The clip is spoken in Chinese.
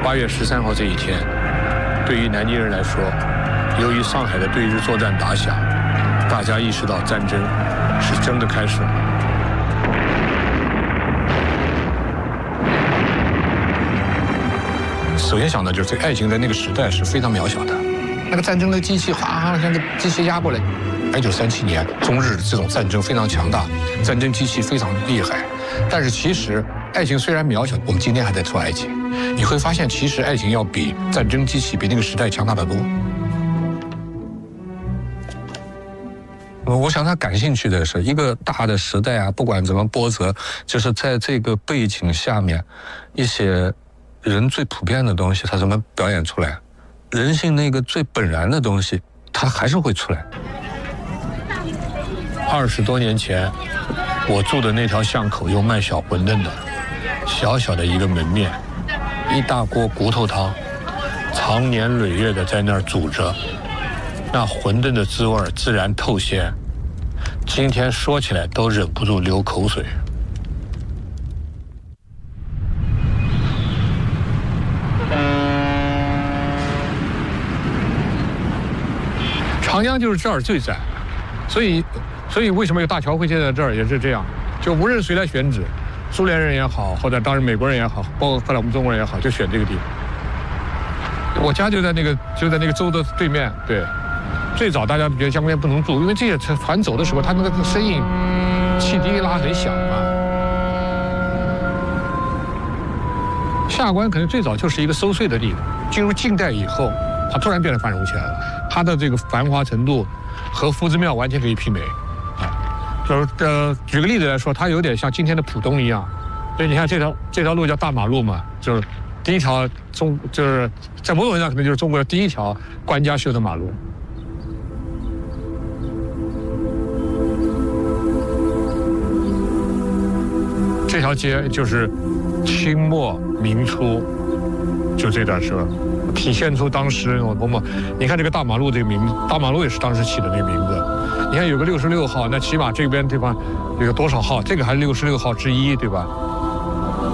8月13号这一天，对于南京人来说，由于上海的对日作战打响，大家意识到战争是真的开始了。首先想到就是爱情在那个时代是非常渺小的，那个战争的机器哗像个机器压过来。1937年，中日这种战争非常强大，战争机器非常厉害，但是其实爱情虽然渺小，我们今天还在做爱情，你会发现其实爱情要比战争机器比那个时代强大得多。我想他感兴趣的是一个大的时代啊，不管怎么波折，就是在这个背景下面，一些人最普遍的东西，他怎么表演出来？人性那个最本然的东西，它还是会出来。20多年前，我住的那条巷口有卖小馄饨的，小小的一个门面，一大锅骨头汤，长年累月的在那儿煮着，那馄饨的滋味自然透鲜，今天说起来都忍不住流口水。长江就是这儿最窄，所以为什么有大桥会建在这儿也是这样，就无论谁来选址，苏联人也好，或者当时美国人也好，包括后来我们中国人也好，就选这个地方。我家就在那个州的对面，对。最早大家觉得江边不能住，因为这些船走的时候，它那个声音，汽笛拉很响嘛。下关可能最早就是一个收税的地方，进入近代以后，它突然变得繁荣起来了。它的这个繁华程度和夫子庙完全可以媲美。就是举个例子来说，它有点像今天的浦东一样。所以你看这条路叫大马路嘛，就是第一条就是在某种意义上可能就是中国的第一条官家修的马路。这条街就是清末明初就这段车，体现出当时你看这个大马路这个名字，大马路也是当时起的那个名字。你看有个66号，那起码这边地方有多少号？这个还是66号之一，对吧？